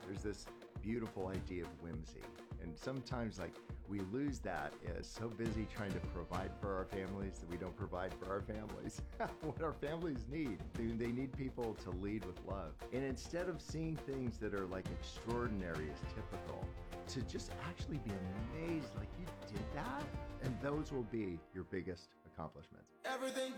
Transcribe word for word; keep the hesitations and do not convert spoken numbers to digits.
There's this beautiful idea of whimsy. And sometimes like we lose that as so busy trying to provide for our families that we don't provide for our families. What our families need, they need people to lead with love. And instead of seeing things that are like extraordinary as typical, to just actually be amazed, like you did that? And those will be your biggest accomplishments. Everything